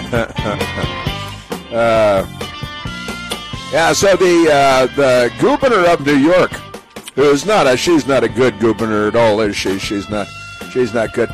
So the governor of New York, she's not a good governor at all, is she? She's not good.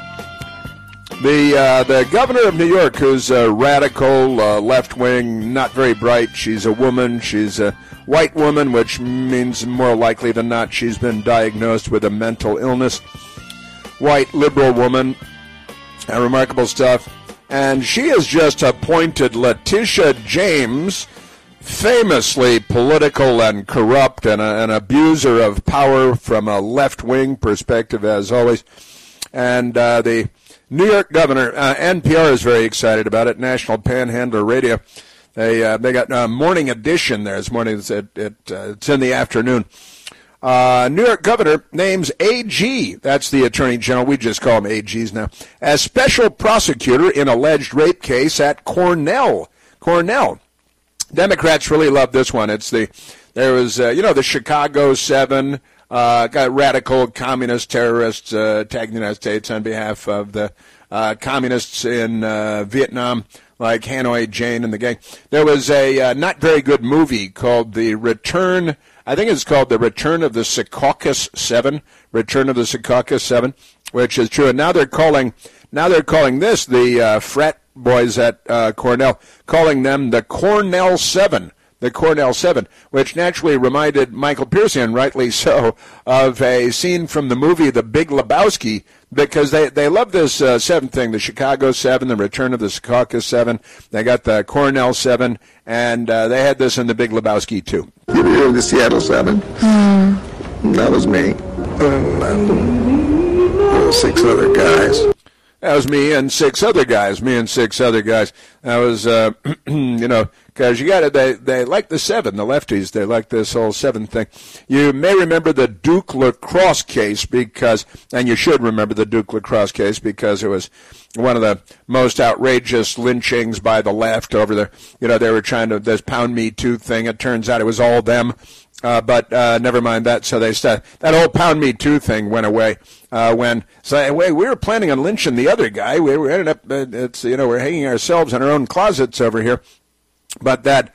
The governor of New York, who's a radical, left-wing, not very bright. She's a woman. She's a white woman, which means more likely than not she's been diagnosed with a mental illness. White liberal woman, remarkable stuff. And she has just appointed Letitia James, famously political and corrupt and an abuser of power from a left-wing perspective, as always. And the New York governor, NPR is very excited about it, National Panhandler Radio. They got morning edition there. It's morning. It's in the afternoon. New York governor names AG, that's the attorney general, we just call them AGs now, as special prosecutor in alleged rape case at Cornell. Democrats really love this one. There was the Chicago 7, got radical communist terrorists attacking the United States on behalf of the communists in Vietnam, like Hanoi Jane and the gang. There was a not very good movie called The Return. I think it's called The Return of the Secaucus 7. Return of the Secaucus 7, which is true. And now they're calling this the frat boys at Cornell, calling them the Cornell 7. The Cornell 7, which naturally reminded Michael Piercy, and rightly so, of a scene from the movie The Big Lebowski, because they love this 7 thing, the Chicago 7, the Return of the Secaucus 7. They got the Cornell 7, and they had this in The Big Lebowski, too. You ever hear of the Seattle 7? That was me. And 6 other guys. That was me and 6 other guys. That was, because they like the 7, the lefties. They like this whole 7 thing. You may remember the Duke Lacrosse case and you should remember the Duke Lacrosse case because it was one of the most outrageous lynchings by the left over there. They were trying to, this pound me too thing. It turns out it was all them. But never mind that. So that whole pound me too thing went away we were planning on lynching the other guy. We ended up we're hanging ourselves in our own closets over here. But that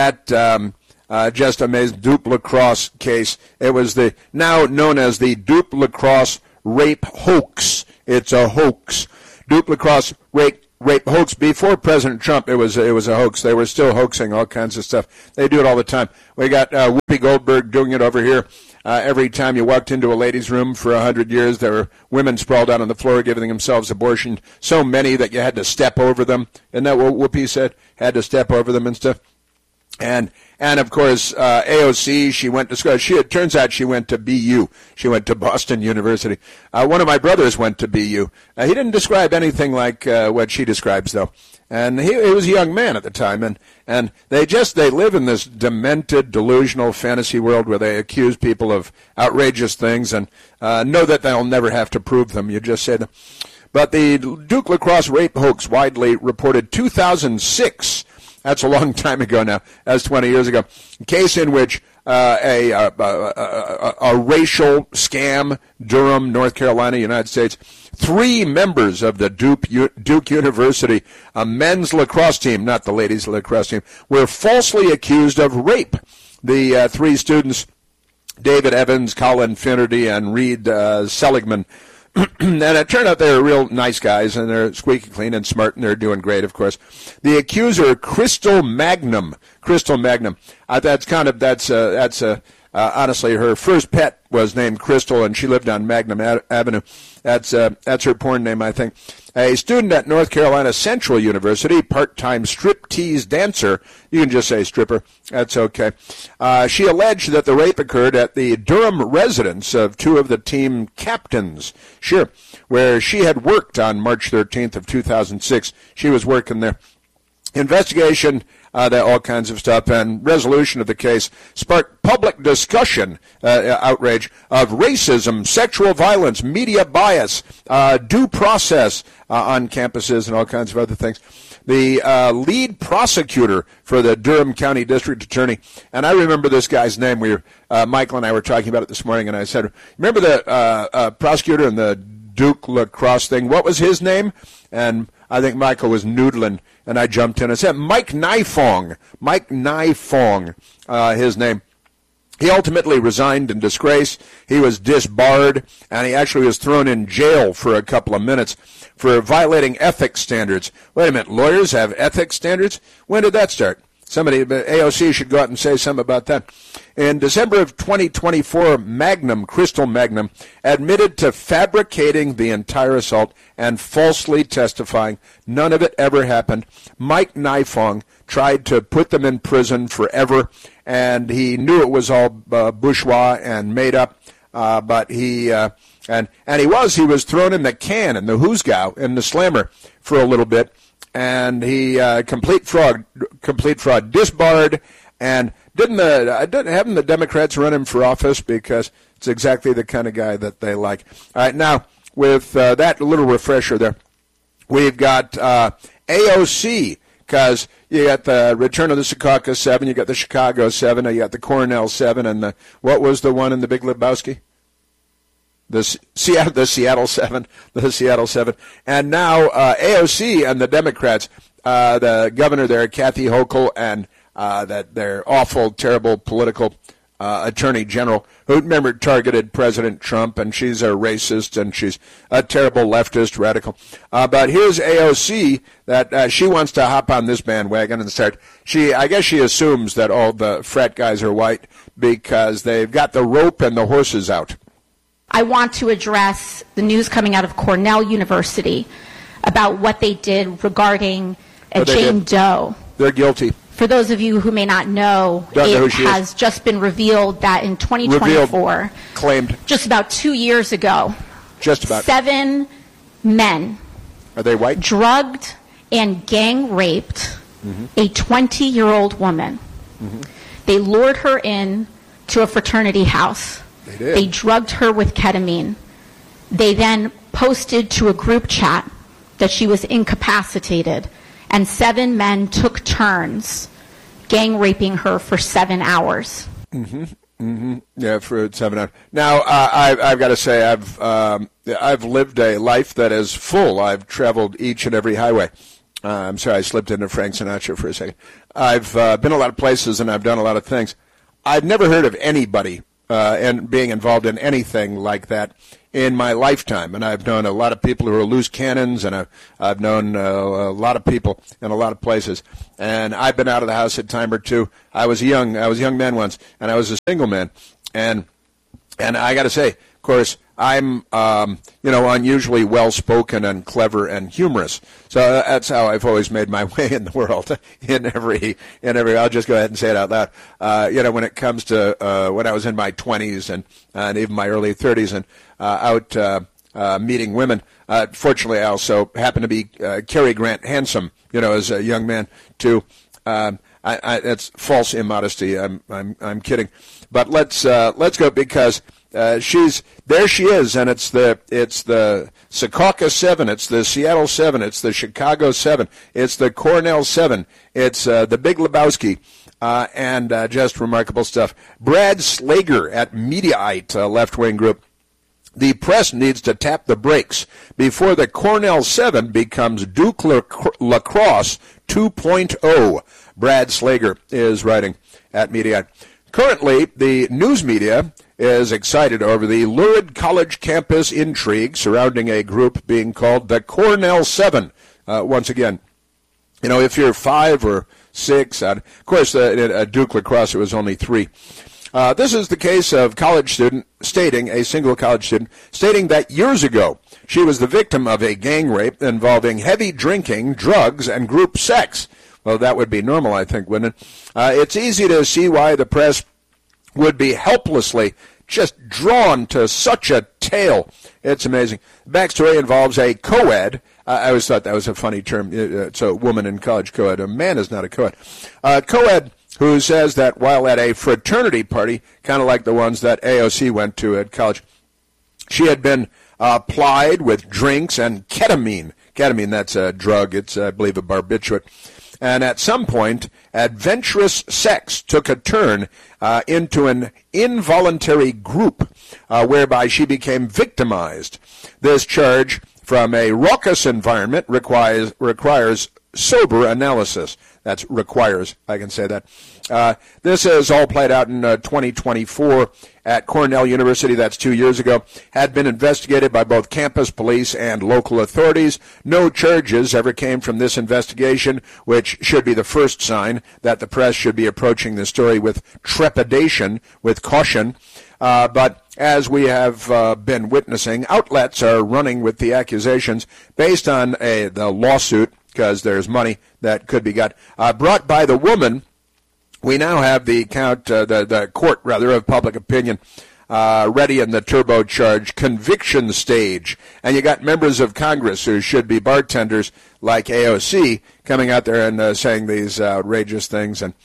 just amazing Duke Lacrosse case. It was the now known as the Duke Lacrosse rape hoax. It's a hoax. Duke Lacrosse rape hoax. Before President Trump, it was a hoax. They were still hoaxing all kinds of stuff. They do it all the time. We got Whoopi Goldberg doing it over here. Every time you walked into a ladies' room for 100 years, there were women sprawled out on the floor giving themselves abortion. So many that you had to step over them. Isn't that what Whoopi said? Had to step over them and stuff. And of course, AOC, she went to school. It turns out she went to BU. She went to Boston University. One of my brothers went to BU. He didn't describe anything like what she describes, though. And he was a young man at the time. And they live in this demented, delusional fantasy world where they accuse people of outrageous things and know that they'll never have to prove them. You just say them. But the Duke Lacrosse rape hoax, widely reported 2006. That's a long time ago now. That's 20 years ago. A case in which a racial scam, Durham, North Carolina, United States. 3 members of the Duke University, a men's lacrosse team, not the ladies' lacrosse team, were falsely accused of rape. The 3 students, David Evans, Colin Finnerty, and Reed Seligman. And it turned out they were real nice guys, and they're squeaky clean and smart, and they're doing great, of course. The accuser, Crystal Magnum. Honestly, her first pet was named Crystal, and she lived on Magnum Avenue. That's her porn name, I think. A student at North Carolina Central University, part-time striptease dancer. You can just say stripper. That's okay. She alleged that the rape occurred at the Durham residence of 2 of the team captains. Sure. Where she had worked on March 13th of 2006. She was working there. Investigation, all kinds of stuff, and resolution of the case sparked public discussion, outrage, of racism, sexual violence, media bias, due process on campuses, and all kinds of other things. The lead prosecutor for the Durham County District Attorney, and I remember this guy's name. Michael and I were talking about it this morning, and I said, remember the prosecutor in the Duke Lacrosse thing? What was his name? And I think Michael was noodling, and I jumped in. I said, Mike Nifong, his name. He ultimately resigned in disgrace. He was disbarred, and he actually was thrown in jail for a couple of minutes for violating ethics standards. Wait a minute, lawyers have ethics standards? When did that start? Somebody, AOC should go out and say something about that. In December of 2024, Crystal Magnum, admitted to fabricating the entire assault and falsely testifying. None of it ever happened. Mike Nifong tried to put them in prison forever, and he knew it was all bourgeois and made up, but he was thrown in the can, in the hoosgow, in the slammer for a little bit. And he complete fraud, disbarred, and haven't the Democrats run him for office because it's exactly the kind of guy that they like. All right, now with that little refresher there, we've got AOC, because you got the return of the Secaucus 7, you got the Chicago 7, you got the Cornell 7, and what was the one in the Big Lebowski? The Seattle 7, and now AOC and the Democrats, the governor there, Kathy Hochul, and their awful, terrible political attorney general, who, remember, targeted President Trump, and she's a racist, and she's a terrible leftist radical. But here's AOC, that she wants to hop on this bandwagon and start. I guess she assumes that all the frat guys are white because they've got the rope and the horses out. I want to address the news coming out of Cornell University about what they did regarding Jane Doe. They're guilty. For those of you who may not know, it has just been revealed that in 2024, claimed, just about 2 years ago, 7 men, are they white? Drugged and gang raped a 20-year-old woman. They lured her in to a fraternity house. They drugged her with ketamine. They then posted to a group chat that she was incapacitated, and 7 men took turns gang raping her for 7 hours. Yeah, for 7 hours. Now, I've got to say, I've lived a life that is full. I've traveled each and every highway. I'm sorry, I slipped into Frank Sinatra for a second. I've been a lot of places, and I've done a lot of things. I've never heard of anybody and being involved in anything like that in my lifetime. And I've known a lot of people who are loose cannons, and I've known a lot of people in a lot of places. And I've been out of the house a time or two. I was a young man once, and I was a single man. And I got to say, of course, I'm unusually well-spoken and clever and humorous. So that's how I've always made my way in the world. In every, I'll just go ahead and say it out loud. When it comes to when I was in my 20s and even my early 30s and out meeting women. Fortunately, I also happened to be Cary Grant handsome, as a young man too. That's false immodesty. I'm kidding, but let's go because. There she is, and it's the Secaucus 7, it's the Seattle 7, it's the Chicago 7, it's the Cornell 7, it's the Big Lebowski, and just remarkable stuff. Brad Slager at Mediaite, a left-wing group. The press needs to tap the brakes before the Cornell 7 becomes Duke Lacrosse 2.0. Brad Slager is writing at Mediaite. Currently, the news media is excited over the lurid college campus intrigue surrounding a group being called the Cornell 7. Once again, if you're 5 or 6, of course, at Duke Lacrosse it was only 3. This is the case of a single college student stating that years ago she was the victim of a gang rape involving heavy drinking, drugs, and group sex. Well, that would be normal, I think, wouldn't it? It's easy to see why the press would be helplessly just drawn to such a tale. It's amazing. The backstory involves a co-ed. I always thought that was a funny term. It's a woman in college, co-ed. A man is not a co-ed. Co-ed who says that while at a fraternity party, kind of like the ones that AOC went to at college, she had been plied with drinks and ketamine. Ketamine, that's a drug. It's, I believe, a barbiturate. And at some point, adventurous sex took a turn into an involuntary group whereby she became victimized. This charge from a raucous environment requires sober analysis. That's requires, I can say that. This is all played out in 2024 at Cornell University. That's 2 years ago. Had been investigated by both campus police and local authorities. No charges ever came from this investigation, which should be the first sign that the press should be approaching the story with trepidation, with caution. But as we have been witnessing, outlets are running with the accusations based on the lawsuit, because there's money that could be got, brought by the woman. We now have the court of public opinion ready in the turbocharged conviction stage. And you got members of Congress who should be bartenders like AOC coming out there and saying these outrageous things. And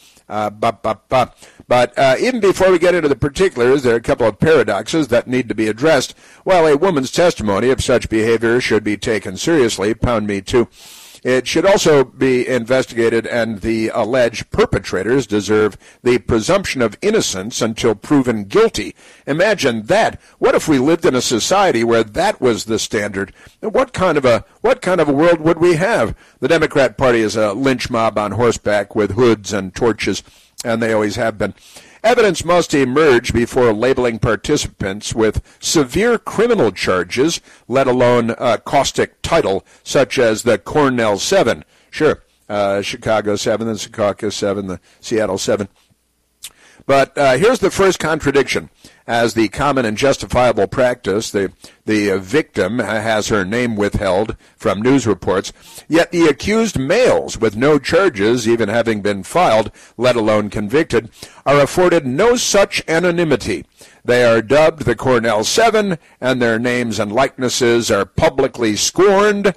But even before we get into the particulars, there are a couple of paradoxes that need to be addressed. While a woman's testimony of such behavior should be taken seriously, pound me too, it should also be investigated, and the alleged perpetrators deserve the presumption of innocence until proven guilty. Imagine that. What if we lived in a society where that was the standard? What kind of a world would we have? The Democrat Party is a lynch mob on horseback with hoods and torches, and they always have been. Evidence must emerge before labeling participants with severe criminal charges, let alone a caustic title, such as the Cornell 7. Sure, Chicago 7, the Secaucus 7, the Seattle 7. But here's the first contradiction. As the common and justifiable practice, the victim has her name withheld from news reports, yet the accused males, with no charges even having been filed, let alone convicted, are afforded no such anonymity. They are dubbed the Cornell 7, and their names and likenesses are publicly scorned.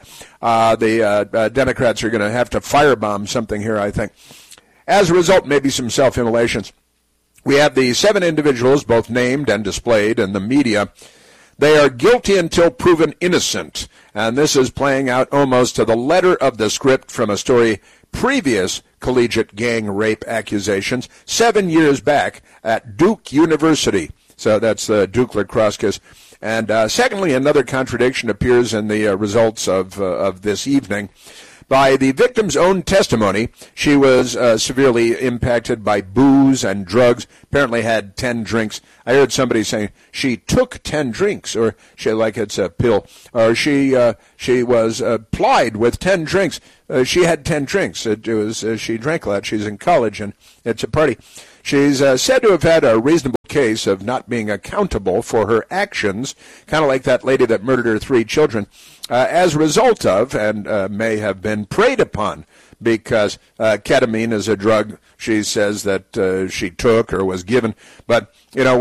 The Democrats are going to have to firebomb something here, I think. As a result, maybe some self-immolations. We have the 7 individuals, both named and displayed in the media. They are guilty until proven innocent, and this is playing out almost to the letter of the script from a story previous collegiate gang rape accusations 7 years back at Duke University. So that's the Duke lacrosse case. And secondly, another contradiction appears in the results of this evening. By the victim's own testimony, she was severely impacted by booze and drugs, apparently had 10 drinks. I heard somebody saying she took 10 drinks, or she, like it's a pill, or she was plied with 10 drinks. She had 10 drinks. She drank a lot. She's in college, and it's a party. She's said to have had a reasonable case of not being accountable for her actions, kind of like that lady that murdered her 3 children, as a result of, and may have been preyed upon, because ketamine is a drug she says that she took or was given. But, you know,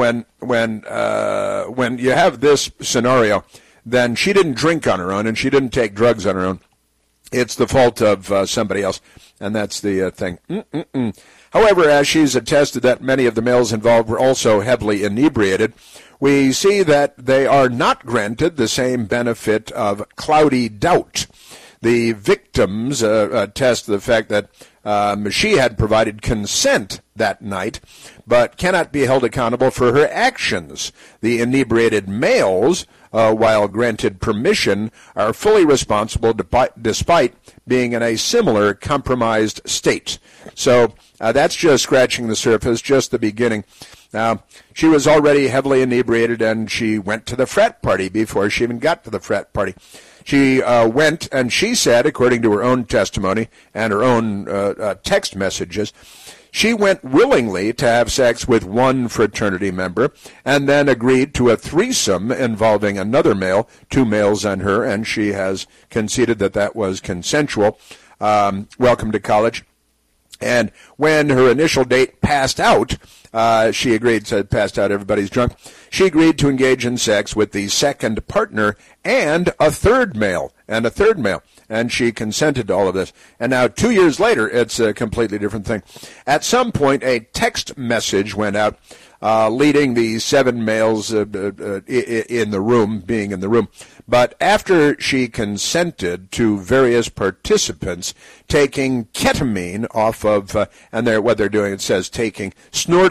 when you have this scenario, then she didn't drink on her own and she didn't take drugs on her own. It's the fault of somebody else, and that's the thing. However, as she's attested that many of the males involved were also heavily inebriated, we see that they are not granted the same benefit of cloudy doubt. The victims attest to the fact that she had provided consent that night, but cannot be held accountable for her actions. The inebriated males, while granted permission, are fully responsible despite being in a similar compromised state. So that's just scratching the surface, just the beginning. Now, she was already heavily inebriated, and she went to the frat party before she even got to the frat party. She went, and she said, according to her own testimony and her own text messages, she went willingly to have sex with one fraternity member and then agreed to a threesome involving another male, 2 males and her, and she has conceded that that was consensual. Welcome to college. And when her initial date passed out, she agreed, said passed out, everybody's drunk. She agreed to engage in sex with the second partner and a third male. And she consented to all of this. And now 2 years later, it's a completely different thing. At some point, a text message went out leading the 7 males in the room, being in the room. But after she consented to various participants taking ketamine off of, and what they're doing, it says snorting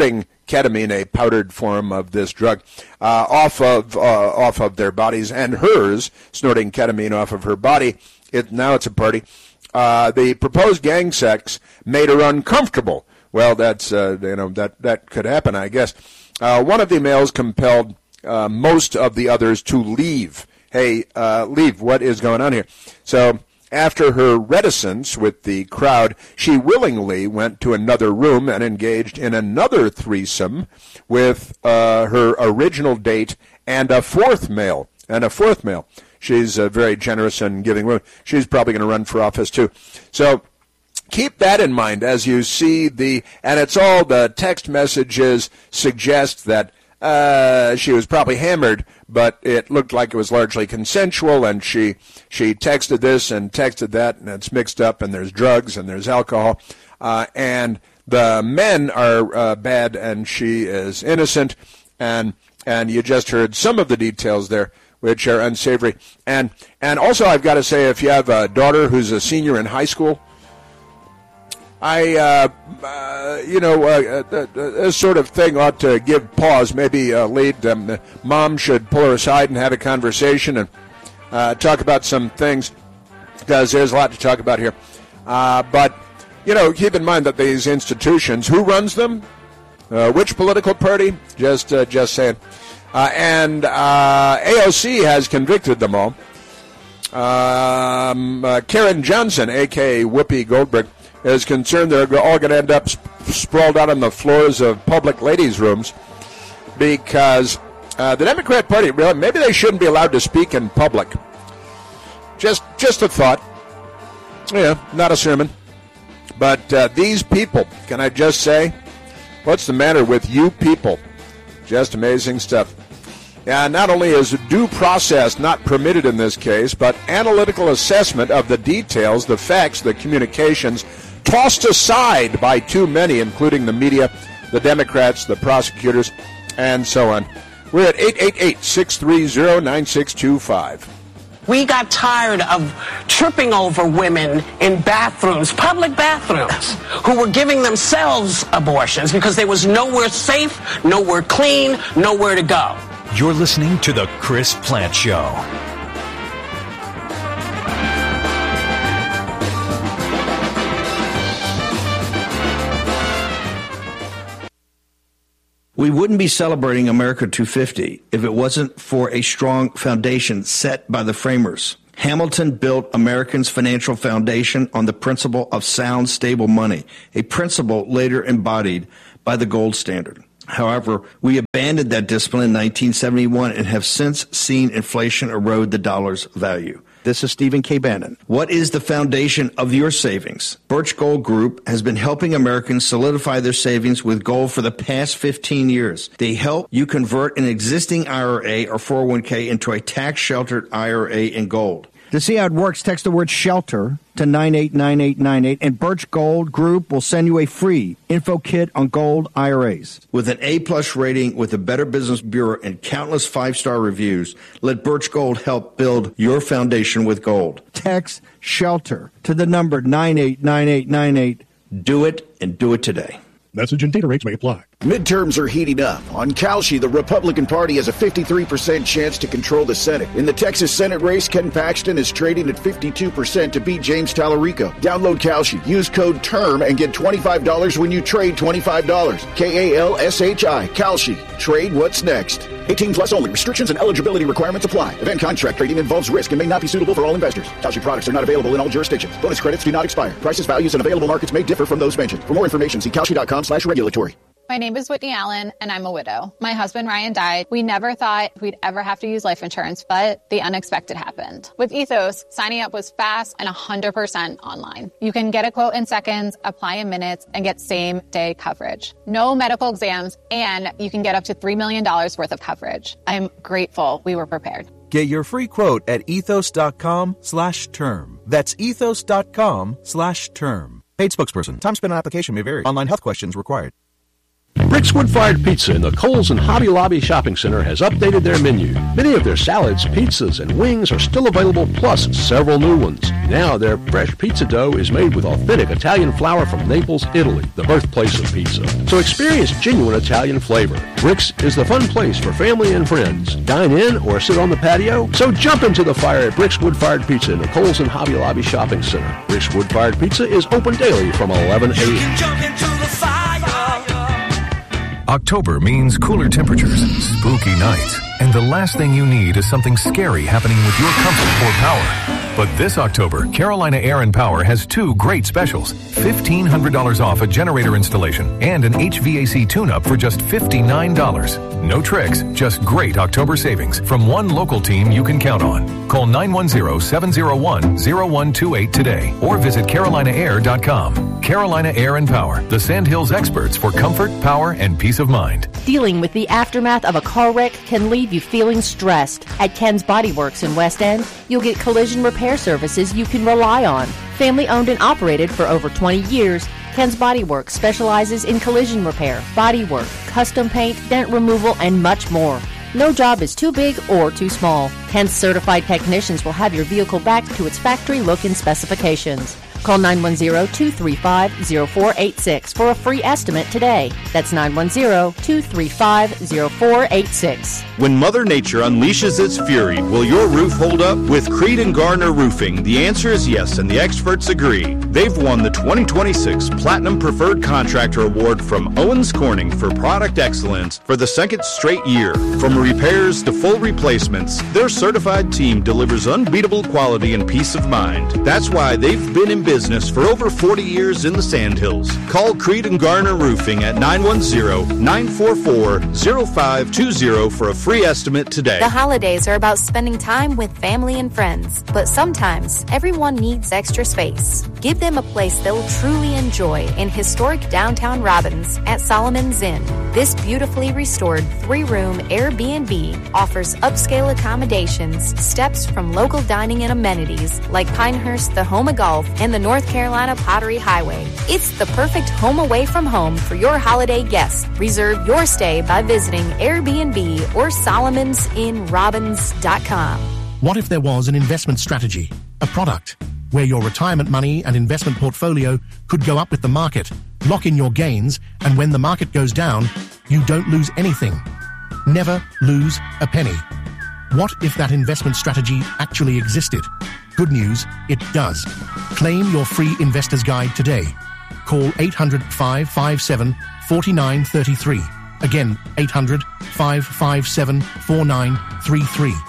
ketamine, a powdered form of this drug, off of their bodies, and hers, snorting ketamine off of her body. Now it's a party. The proposed gang sex made her uncomfortable. Well, that's that could happen, I guess. One of the males compelled most of the others to leave. Hey, leave. What is going on here? So after her reticence with the crowd, she willingly went to another room and engaged in another threesome with her original date and a fourth male. She's very generous and giving women. She's probably going to run for office, too. So keep that in mind as you see and it's all the text messages suggest that she was probably hammered, but it looked like it was largely consensual, and she texted this and texted that, and it's mixed up, and there's drugs and there's alcohol, and the men are bad, and she is innocent, and you just heard some of the details there, which are unsavory. And also, I've got to say, if you have a daughter who's a senior in high school, this sort of thing ought to give pause, maybe lead them. Mom should pull her aside and have a conversation and talk about some things, because there's a lot to talk about here. But, keep in mind that these institutions, who runs them? Which political party? Just saying. And AOC has convicted them all. Karen Johnson, a.k.a. Whoopi Goldberg, is concerned they're all going to end up sprawled out on the floors of public ladies' rooms because the Democrat Party, really, maybe they shouldn't be allowed to speak in public. Just a thought. Yeah, not a sermon. But these people, can I just say, what's the matter with you people? Just amazing stuff. Not only is due process not permitted in this case, but analytical assessment of the details, the facts, the communications, tossed aside by too many, including the media, the Democrats, the prosecutors, and so on. We're at 888-630-9625. We got tired of tripping over women in bathrooms, public bathrooms, who were giving themselves abortions because there was nowhere safe, nowhere clean, nowhere to go. You're listening to The Chris Plante Show. We wouldn't be celebrating America 250 if it wasn't for a strong foundation set by the framers. Hamilton built Americans' financial foundation on the principle of sound, stable money, a principle later embodied by the gold standard. However, we abandoned that discipline in 1971 and have since seen inflation erode the dollar's value. This is Stephen K. Bannon. What is the foundation of your savings? Birch Gold Group has been helping Americans solidify their savings with gold for the past 15 years. They help you convert an existing IRA or 401k into a tax-sheltered IRA in gold. To see how it works, text the word SHELTER to 989898, and Birch Gold Group will send you a free info kit on gold IRAs. With an A-plus rating with the Better Business Bureau and countless 5-star reviews, let Birch Gold help build your foundation with gold. Text SHELTER to the number 989898. Do it, and do it today. Message and data rates may apply. Midterms are heating up. On Kalshi, the Republican Party has a 53% chance to control the Senate. In the Texas Senate race, Ken Paxton is trading at 52% to beat James Tallarico. Download Kalshi. Use code TERM and get $25 when you trade $25. Kalshi. Kalshi. Trade what's next. 18 plus only. Restrictions and eligibility requirements apply. Event contract trading involves risk and may not be suitable for all investors. Kalshi products are not available in all jurisdictions. Bonus credits do not expire. Prices, values, and available markets may differ from those mentioned. For more information, see Kalshi.com/regulatory. My name is Whitney Allen, and I'm a widow. My husband, Ryan, died. We never thought we'd ever have to use life insurance, but the unexpected happened. With Ethos, signing up was fast and 100% online. You can get a quote in seconds, apply in minutes, and get same-day coverage. No medical exams, and you can get up to $3 million worth of coverage. I'm grateful we were prepared. Get your free quote at ethos.com/term. That's ethos.com/term. Paid spokesperson. Time spent on application may vary. Online health questions required. Brick's Wood-Fired Pizza in the Kohl's and Hobby Lobby Shopping Center has updated their menu. Many of their salads, pizzas, and wings are still available, plus several new ones. Now their fresh pizza dough is made with authentic Italian flour from Naples, Italy, the birthplace of pizza. So experience genuine Italian flavor. Brick's is the fun place for family and friends. Dine in or sit on the patio? So jump into the fire at Brick's Wood-Fired Pizza in the Kohl's and Hobby Lobby Shopping Center. Brick's Wood-Fired Pizza is open daily from 11 a.m. October means cooler temperatures, spooky nights, and the last thing you need is something scary happening with your comfort or power. But this October, Carolina Air and Power has two great specials. $1,500 off a generator installation and an HVAC tune-up for just $59. No tricks, just great October savings from one local team you can count on. Call 910-701-0128 today or visit CarolinaAir.com. Carolina Air and Power, the Sandhills experts for comfort, power, and peace of mind. Dealing with the aftermath of a car wreck can leave you feeling stressed. At Ken's Body Works in West End, you'll get collision repair services you can rely on. Family owned and operated for over 20 years, Ken's Body Works specializes in collision repair, body work, custom paint, dent removal, and much more. No job is too big or too small. Ken's certified technicians will have your vehicle back to its factory look and specifications. Call 910-235-0486 for a free estimate today. That's 910-235-0486. When Mother Nature unleashes its fury, will your roof hold up? With Creed & Garner Roofing, the answer is yes, and the experts agree. They've won the 2026 Platinum Preferred Contractor Award from Owens Corning for product excellence for the second straight year. From repairs to full replacements, their certified team delivers unbeatable quality and peace of mind. That's why they've been in business for over 40 years in the Sandhills. Call Creed & Garner Roofing at 910-944-0520 for a free estimate today. The holidays are about spending time with family and friends, but sometimes everyone needs extra space. Give them a place they'll truly enjoy in historic downtown Robbins at Solomon's Inn. This beautifully restored 3-room Airbnb offers upscale accommodations, steps from local dining and amenities like Pinehurst, the Home of Golf, and the North Carolina Pottery Highway. It's the perfect home away from home for your holiday guests. Reserve your stay by visiting Airbnb or SolomonsInRobbins.com. What if there was an investment strategy, a product, where your retirement money and investment portfolio could go up with the market, lock in your gains, and when the market goes down, you don't lose anything? Never lose a penny. What if that investment strategy actually existed? Good news, it does. Claim your free investor's guide today. Call 800-557-4933. Again, 800-557-4933.